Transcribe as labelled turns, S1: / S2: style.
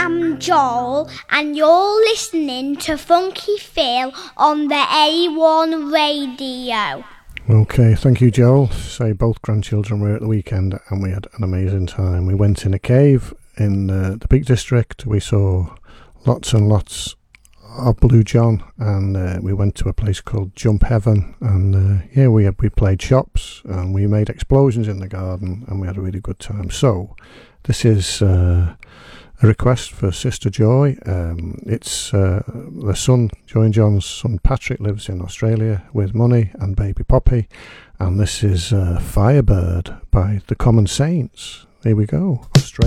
S1: am Joel, and you're listening to Funky Phil on the A1 radio.
S2: Okay, thank you, Joel. So both grandchildren were at the weekend and we had an amazing time. We went in a cave in the Peak District. We saw lots and lots of Blue John, and we went to a place called Jump Heaven, and we played shops and we made explosions in the garden and we had a really good time. So this is a request for Sister Joy. It's the son, Joy and John's son Patrick, lives in Australia with Money and baby Poppy, and this is Firebird by the Common Saints. Here we go, Australia.